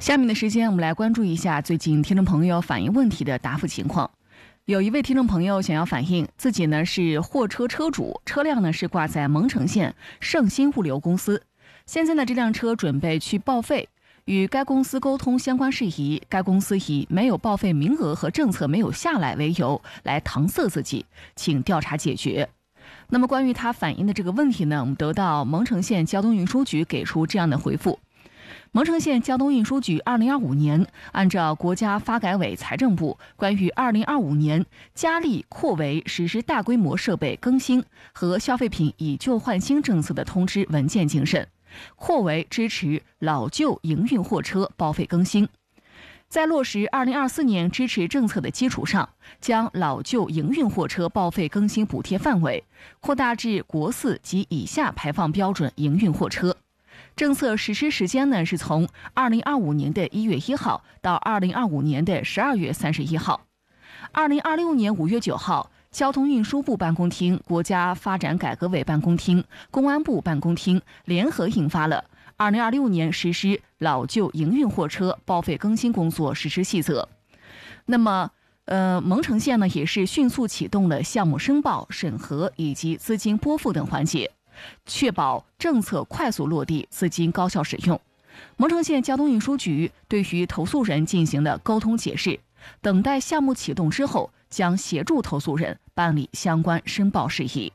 下面的时间我们来关注一下最近听众朋友反映问题的答复情况。有一位听众朋友想要反映自己呢是货车车主，车辆呢是挂在蒙城县盛兴物流公司，现在呢这辆车准备去报废，与该公司沟通相关事宜，该公司以没有报废名额和政策没有下来为由来搪塞自己，请调查解决。那么关于他反映的这个问题呢，我们得到蒙城县交通运输局给出这样的回复。蒙城县交通运输局2025年按照国家发改委、财政部关于2025年加力扩围实施大规模设备更新和消费品以旧换新政策的通知文件精神，扩围支持老旧营运货车报废更新。在落实2024年支持政策的基础上，将老旧营运货车报废更新补贴范围扩大至国4及以下排放标准营运货车。政策实施时间呢是从2025年的1月1号到2025年的12月31号。2026年5月9号，交通运输部办公厅、国家发展改革委办公厅、公安部办公厅联合印发了2026年实施老旧营运货车报废更新工作实施细则。那么蒙城县呢也是迅速启动了项目申报、审核以及资金拨付等环节，确保政策快速落地，资金高效使用。蒙城县交通运输局对于投诉人进行了沟通解释，等待项目启动之后，将协助投诉人办理相关申报事宜。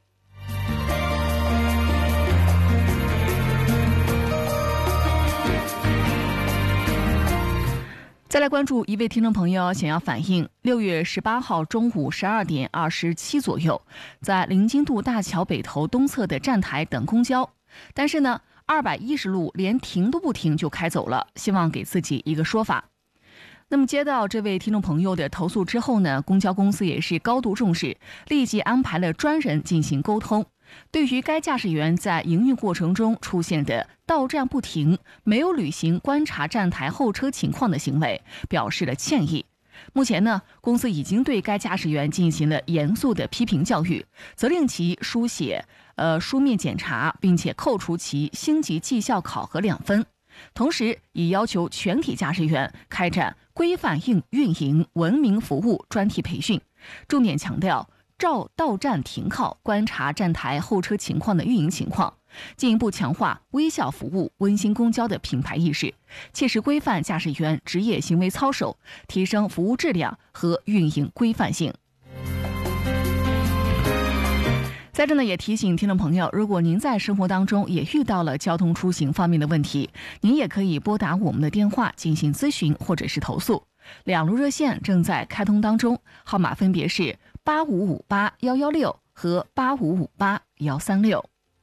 再来关注一位听众朋友想要反映，6月18号中午12点27左右，在临津渡大桥北头东侧的站台等公交，但是呢210路连停都不停就开走了，希望给自己一个说法。那么接到这位听众朋友的投诉之后呢，公交公司也是高度重视，立即安排了专人进行沟通，对于该驾驶员在营运过程中出现的到站不停、没有履行观察站台候车情况的行为表示了歉意。目前呢，公司已经对该驾驶员进行了严肃的批评教育，责令其书面检查，并且扣除其星级绩效考核2分。同时已要求全体驾驶员开展规范运营、文明服务专题培训，重点强调照到站停靠、观察站台候车情况的运营情况，进一步强化微笑服务、温馨公交的品牌意识，切实规范驾驶员职业行为操守，提升服务质量和运营规范性。在这呢，也提醒听众朋友，如果您在生活当中也遇到了交通出行方面的问题，您也可以拨打我们的电话进行咨询或者是投诉。2路热线正在开通当中，号码分别是8558-116和8558-136。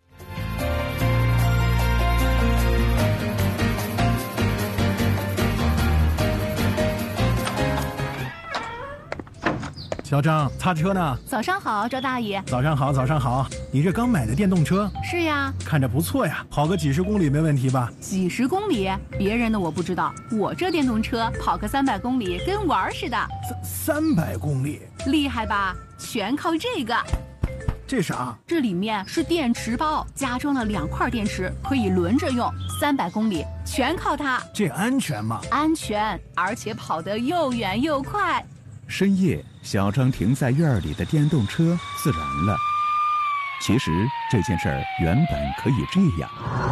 小张，擦车呢？ 早上好，周大爷。 早上好，早上好。你这刚买的电动车？ 是呀。 看着不错呀，跑个几十公里没问题吧？ 几十公里？别人的我不知道，我这电动车跑个300公里跟玩似的。 300公里？ 厉害吧？全靠这个。 这啥？ 这里面是电池包，加装了2块电池，可以轮着用，300公里全靠它。 这安全吗？ 安全，而且跑得又远又快。 深夜，小张停在院里的电动车自燃了。其实这件事儿原本可以这样。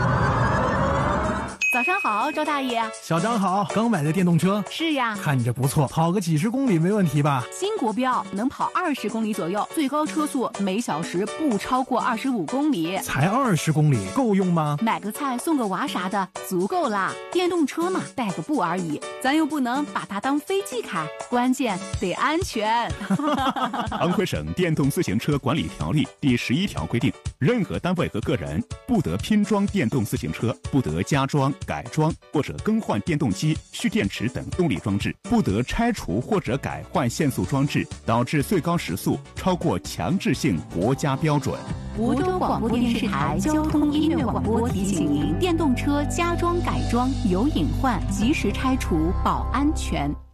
早上好，周大爷。 小张好，刚买的电动车？ 是呀。 看着不错，跑个几十公里没问题吧？ 新国标能跑20公里左右，最高车速每小时不超过25公里。 才20公里，够用吗？ 买个菜送个娃啥的，足够啦。电动车嘛，带个步而已，咱又不能把它当飞机开，关键得安全。 安徽省电动自行车管理条例第11条规定，任何单位和个人不得拼装电动自行车，不得加装、改装或者更换电动机、蓄电池等动力装置，不得拆除或者改换限速装置，导致最高时速超过强制性国家标准。 梧州广播电视台交通音乐广播提醒您：电动车加装改装有隐患，及时拆除保安全。